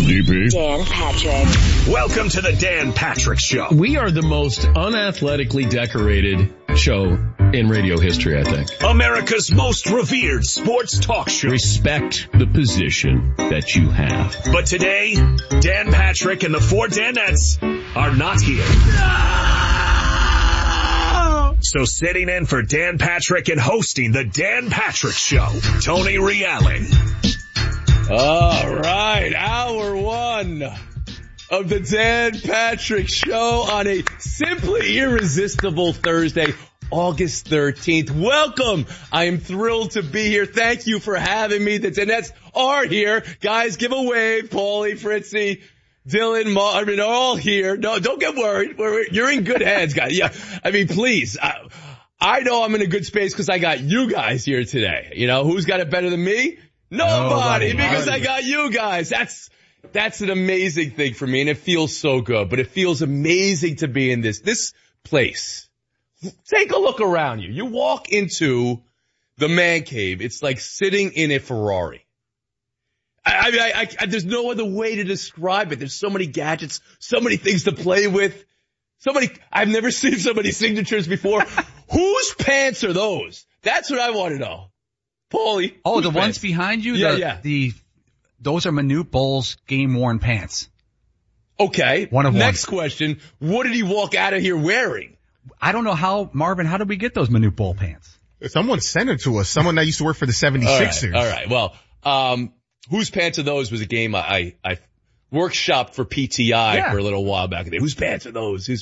DP. Dan Patrick. Welcome to the Dan Patrick Show. We are the most unathletically decorated show in radio history, I think. America's most revered sports talk show. Respect the position that you have. But today, Dan Patrick and the four Danettes are not here. So sitting in for Dan Patrick and hosting the Dan Patrick Show, Tony Reale. All right, hour one of the Dan Patrick Show on a simply irresistible Thursday, August 13th. Welcome. I am thrilled to be here. Thank you for having me. The Danettes are here. Guys, give a wave. Paulie, Fritzy, Dylan, they're all here. No, don't get worried. You're in good hands, guys. Yeah, I mean, please. I know I'm in a good space because I got you guys here today. You know, who's got it better than me? Nobody, because I got you guys. That's an amazing thing for me, and it feels so good. But it feels amazing to be in this place. Take a look around you. You walk into the man cave. It's like sitting in a Ferrari. I there's no other way to describe it. There's so many gadgets, so many things to play with. I've never seen so many signatures before. Whose pants are those? That's what I want to know. Paulie. Oh, the ones behind you? Yeah. Those are Manute Bol's game-worn pants. Okay. One of Next question. What did he walk out of here wearing? I don't know how did we get those Manute Bol pants? Someone sent it to us. Someone that used to work for the 76ers. All right. Well, whose pants are those was a game I workshopped for PTI for a little while back. Whose pants are those?